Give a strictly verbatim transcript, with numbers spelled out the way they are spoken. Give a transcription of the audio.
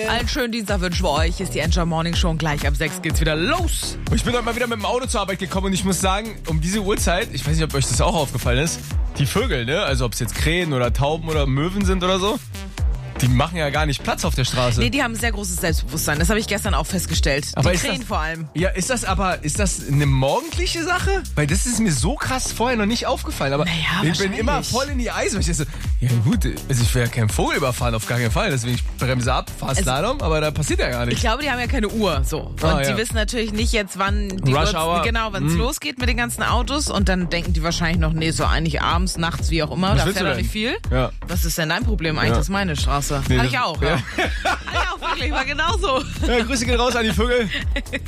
Einen schönen Dienstag wünschen wir euch. Ist die Enjoy Morning Show und gleich ab sechs geht's wieder los. Ich bin heute mal wieder mit dem Auto zur Arbeit gekommen und ich muss sagen, um diese Uhrzeit, ich weiß nicht, ob euch das auch aufgefallen ist, die Vögel, ne, also ob es jetzt Krähen oder Tauben oder Möwen sind oder so, die machen ja gar nicht Platz auf der Straße. Nee, die haben ein sehr großes Selbstbewusstsein. Das habe ich gestern auch festgestellt. Aber die ist Krähen das, vor allem. Ja, ist das aber, ist das eine morgendliche Sache? Weil das ist mir so krass vorher noch nicht aufgefallen. Aber Naja, ich bin immer voll in die Eise, weil ich so, ja gut, also ich will ja keinen Vogel überfahren, auf gar keinen Fall. Deswegen ich bremse ab, fahre Slalom, aber da passiert ja gar nichts. Ich glaube, die haben ja keine Uhr, so. Und Ah, die ja. wissen natürlich nicht jetzt, wann die Rush Uhr- Hour. genau, wann es Mhm. losgeht mit den ganzen Autos. Und dann denken die wahrscheinlich noch, nee, so eigentlich abends, nachts, wie auch immer. Was Da willst fährt du doch denn? nicht viel. Ja. Was ist denn dein Problem eigentlich? Ja. Das ist meine Straße. Nee, Hatte das- ich auch, ja. ja. Hatte ich auch wirklich, war genauso. Ja, Grüße gehen raus an die Vögel.